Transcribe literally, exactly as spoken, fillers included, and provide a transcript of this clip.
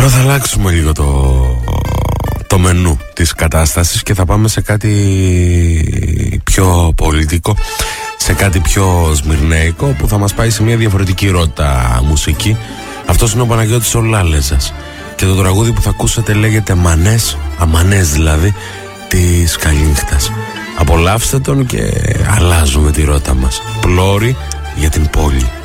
Τώρα θα αλλάξουμε λίγο το, το μενού της κατάστασης και θα πάμε σε κάτι πιο πολιτικό, σε κάτι πιο σμυρνέικο, που θα μας πάει σε μια διαφορετική ρότα μουσική. Αυτός είναι ο Παναγιώτης ο Λάλεζας και το τραγούδι που θα ακούσετε λέγεται Μανές, αμανές δηλαδή, της καληνύχτας. Απολαύστε τον και αλλάζουμε τη ρότα μας. Πλώρη για την πόλη.